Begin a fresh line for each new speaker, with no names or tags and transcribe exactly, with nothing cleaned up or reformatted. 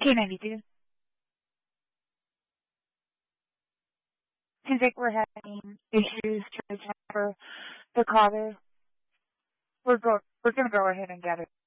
K ninety-two. Seems like we're having issues trying to transfer the caller. We're go we're gonna go ahead and get it.